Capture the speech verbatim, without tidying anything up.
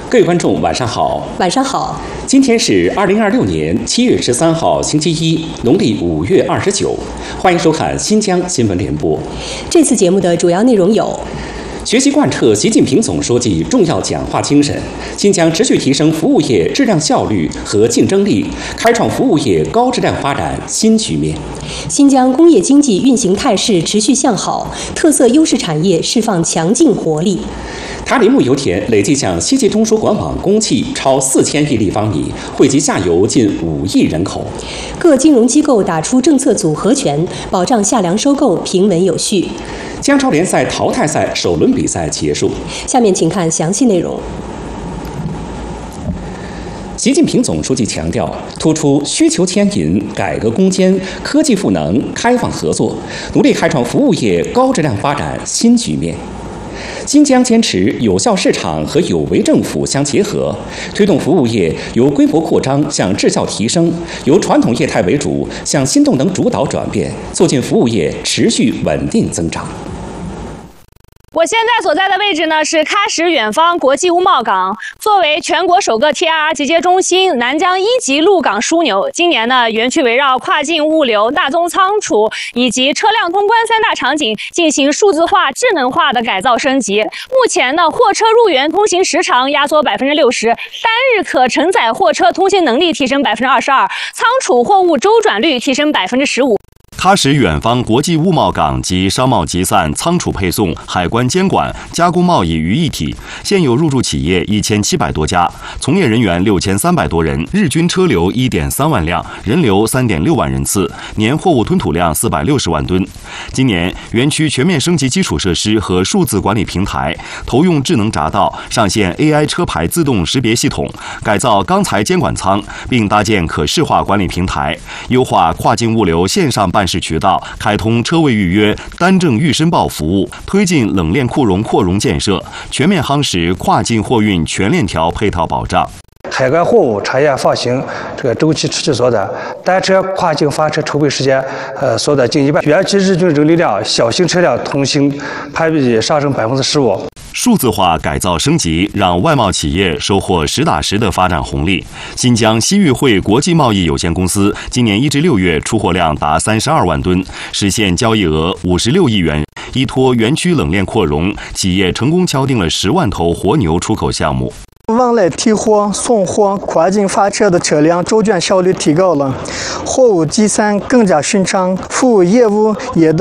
各位观众，晚上好。 晚上好。 今天是二零二六年七月十三号，星期一，农历五月二十九。欢迎收看新疆新闻联播。 这次节目的主要内容有： 学习贯彻习近平总书记重要讲话精神，新疆持续提升服务业质量效率和竞争力，开创服务业高质量发展新局面。 新疆工业经济运行态势持续向好，特色优势产业释放强劲活力。 塔里木油田累计向西冀中输管网供气超四千亿立方米，惠及下游近五亿人口。 各金融机构打出政策组合拳，保障下粮收购平稳有序。 江超联赛淘汰赛首轮比赛结束。 下面请看详细内容。 习近平总书记强调，突出需求牵引、改革攻坚、科技赋能、开放合作，努力开创服务业高质量发展新局面。新疆坚持有效市场和有为政府相结合，推动服务业由规模扩张向质效提升，由传统业态为主向新动能主导转变，促进服务业持续稳定增长。 我现在所在的位置呢是喀什远方国际物贸港，作为全国首个 T I R 集结中心，南疆一级陆港枢纽。今年呢，园区围绕跨境物流、大宗仓储以及车辆通关三大场景进行数字化、智能化的改造升级。目前呢，货车入园通行时长压缩百分之六十，单日可承载货车通行能力提升百分之二十二，仓储货物周转率提升百分之十五。 喀什远方国际物贸港集商贸集散、仓储配送、海关监管、加工贸易于一体，现有入驻企业一千七百多家，从业人员六千三百多人，日均车流一点三万辆，人流三点六万人次，年货物吞吐量四百六十万吨。今年园区全面升级基础设施和数字管理平台，投用智能匝道，上线 A I 车牌自动识别系统，改造钢材监管舱，并搭建可视化管理平台，优化跨境物流线上办事渠道，开通车位预约、单证预申报服务，推进冷链库容扩容建设，全面夯实跨境货运全链条配套保障。 海关货物产业放行这个周期持续缩短，单车跨境发车筹备时间呃缩短近一半，园区日均人流量小型车辆通行攀比上升百分之十五。 数字化改造升级，让外贸企业收获实打实的发展红利。新疆西域汇国际贸易有限公司今年一至六月出货量达三十二万吨，实现交易额五十六亿元。依托园区冷链扩容，企业成功敲定了十万头活牛出口项目。 往来提货、送货、跨境发车的车辆周转效率提高了，货物集散更加顺畅，服务业务也